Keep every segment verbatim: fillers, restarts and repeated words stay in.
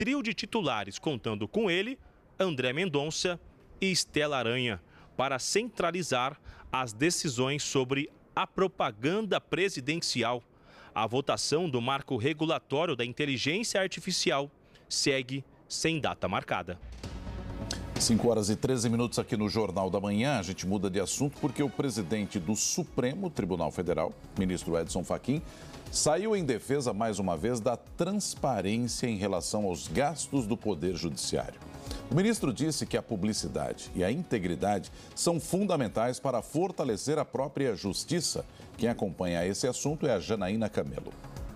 trio de titulares, contando com ele, André Mendonça e Estela Aranha, para centralizar as decisões sobre a propaganda presidencial. A votação do marco regulatório da inteligência artificial segue sem data marcada. cinco horas e treze minutos aqui no Jornal da Manhã. A gente muda de assunto porque o presidente do Supremo Tribunal Federal, ministro Edson Fachin, saiu em defesa, mais uma vez, da transparência em relação aos gastos do Poder Judiciário. O ministro disse que a publicidade e a integridade são fundamentais para fortalecer a própria justiça. Quem acompanha esse assunto é a Janaína Camelo.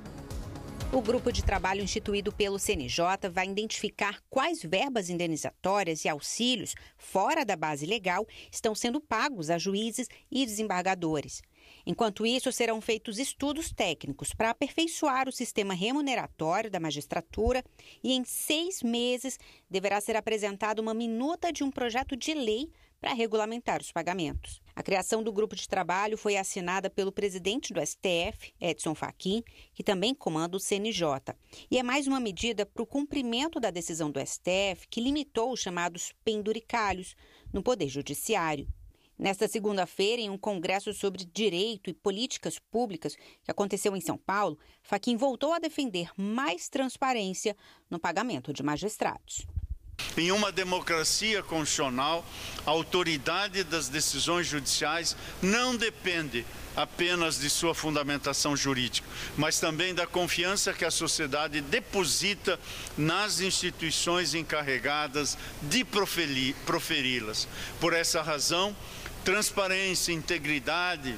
O grupo de trabalho instituído pelo C N J vai identificar quais verbas indenizatórias e auxílios, fora da base legal, estão sendo pagos a juízes e desembargadores. Enquanto isso, serão feitos estudos técnicos para aperfeiçoar o sistema remuneratório da magistratura e, em seis meses, deverá ser apresentada uma minuta de um projeto de lei para regulamentar os pagamentos. A criação do grupo de trabalho foi assinada pelo presidente do S T F, Edson Fachin, que também comanda o C N J. E é mais uma medida para o cumprimento da decisão do S T F que limitou os chamados penduricalhos no Poder Judiciário. Nesta segunda-feira, em um congresso sobre direito e políticas públicas que aconteceu em São Paulo, Fachin voltou a defender mais transparência no pagamento de magistrados. Em uma democracia constitucional, a autoridade das decisões judiciais não depende apenas de sua fundamentação jurídica, mas também da confiança que a sociedade deposita nas instituições encarregadas de proferi-las. Por essa razão, transparência, integridade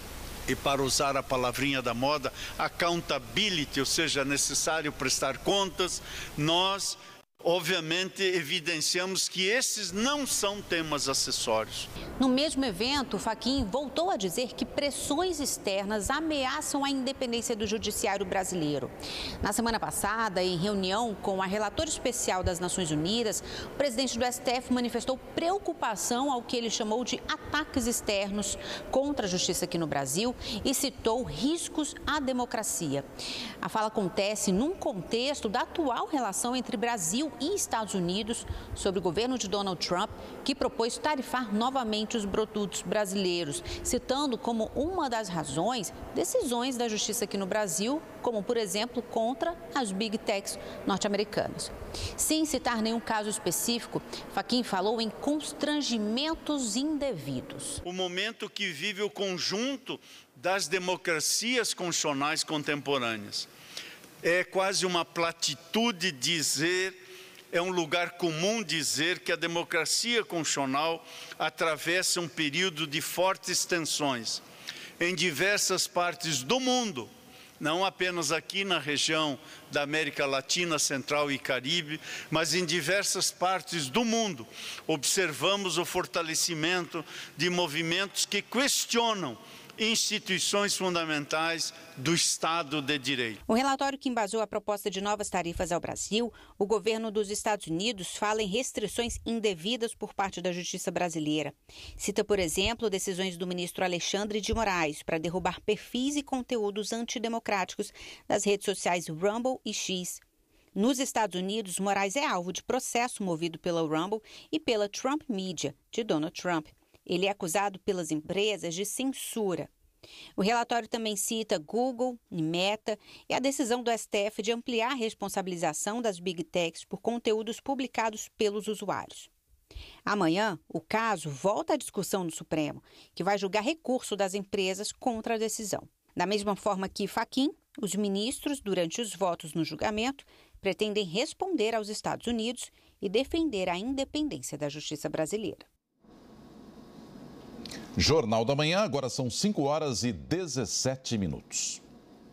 e, para usar a palavrinha da moda, accountability, ou seja, é necessário prestar contas, nós obviamente evidenciamos que esses não são temas acessórios. No mesmo evento, Fachin voltou a dizer que pressões externas ameaçam a independência do judiciário brasileiro. Na semana passada, em reunião com a relatora especial das Nações Unidas, o presidente do S T F manifestou preocupação ao que ele chamou de ataques externos contra a justiça aqui no Brasil e citou riscos à democracia. A fala acontece num contexto da atual relação entre Brasil e Estados Unidos sobre o governo de Donald Trump, que propôs tarifar novamente os produtos brasileiros, citando como uma das razões decisões da justiça aqui no Brasil, como, por exemplo, contra as Big Techs norte-americanas. Sem citar nenhum caso específico, Fachin falou em constrangimentos indevidos. O momento que vive o conjunto das democracias constitucionais contemporâneas. É quase uma platitude dizer, é um lugar comum dizer que a democracia constitucional atravessa um período de fortes tensões em diversas partes do mundo, não apenas aqui na região da América Latina, Central e Caribe, mas em diversas partes do mundo. Observamos o fortalecimento de movimentos que questionam instituições fundamentais do Estado de Direito. O relatório que embasou a proposta de novas tarifas ao Brasil, o governo dos Estados Unidos fala em restrições indevidas por parte da justiça brasileira. Cita, por exemplo, decisões do ministro Alexandre de Moraes para derrubar perfis e conteúdos antidemocráticos das redes sociais Rumble e X. Nos Estados Unidos, Moraes é alvo de processo movido pela Rumble e pela Trump Media, de Donald Trump. Ele é acusado pelas empresas de censura. O relatório também cita Google e Meta e a decisão do S T F de ampliar a responsabilização das Big Techs por conteúdos publicados pelos usuários. Amanhã, o caso volta à discussão no Supremo, que vai julgar recurso das empresas contra a decisão. Da mesma forma que Fachin, os ministros, durante os votos no julgamento, pretendem responder aos Estados Unidos e defender a independência da justiça brasileira. Jornal da Manhã, agora são cinco horas e dezessete minutos.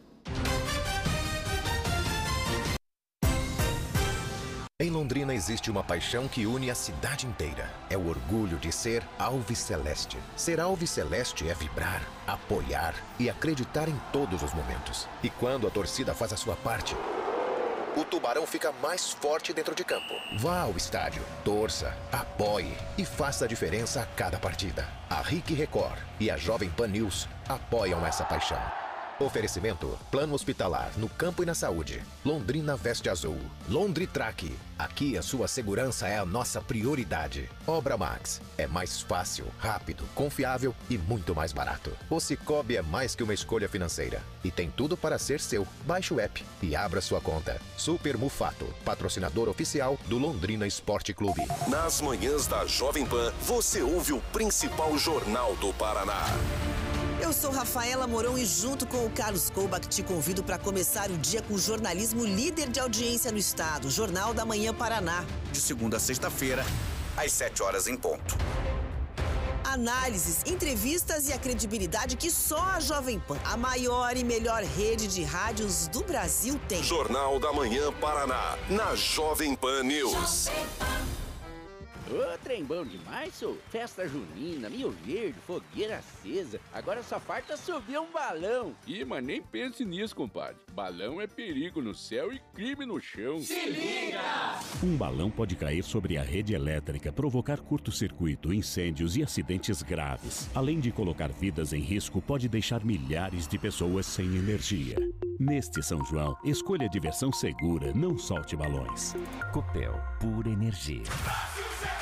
Em Londrina existe uma paixão que une a cidade inteira. É o orgulho de ser alviceleste. Ser alviceleste é vibrar, apoiar e acreditar em todos os momentos. E quando a torcida faz a sua parte, o Tubarão fica mais forte dentro de campo. Vá ao estádio, torça, apoie e faça a diferença a cada partida. A R I C Record e a Jovem Pan News apoiam essa paixão. Oferecimento: Plano Hospitalar no campo e na saúde. Londrina veste azul. Londritrack. Aqui a sua segurança é a nossa prioridade. Obra Max. É mais fácil, rápido, confiável e muito mais barato. O Cicobi é mais que uma escolha financeira. E tem tudo para ser seu. Baixe o app e abra sua conta. Super Mufato, patrocinador oficial do Londrina Esporte Clube. Nas manhãs da Jovem Pan, você ouve o principal jornal do Paraná. Eu sou Rafaela Mourão e junto com o Carlos Koubach te convido para começar o dia com o jornalismo líder de audiência no estado, Jornal da Manhã Paraná. De segunda a sexta-feira, às sete horas em ponto. Análises, entrevistas e a credibilidade que só a Jovem Pan, a maior e melhor rede de rádios do Brasil, tem. Jornal da Manhã Paraná, na Jovem Pan News. Ô, trem bom demais, sou. Festa junina, Milho Verde, fogueira acesa. Agora só falta subir um balão. Ih, mas nem pense nisso, compadre. Balão é perigo no céu e crime no chão. Se liga! Um balão pode cair sobre a rede elétrica, provocar curto-circuito, incêndios e acidentes graves. Além de colocar vidas em risco, pode deixar milhares de pessoas sem energia. Neste São João, escolha diversão segura, não solte balões. Copel, pura energia. Brasil,